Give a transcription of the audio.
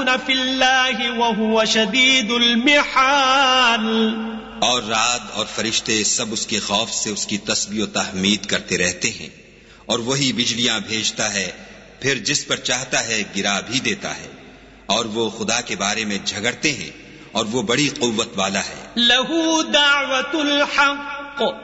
युजादिलून फिल्लाहि वहुव शदीदुल मिहाल। और रात और फरिश्ते सब उसके खौफ से उसकी तस्बीह और तहमीद करते रहते हैं, और वही बिजलियां भेजता है, फिर जिस पर चाहता है गिरा भी देता है, और वो खुदा के बारे में झगड़ते हैं, और वो बड़ी कुव्वत वाला है। लहू दावतुल हक़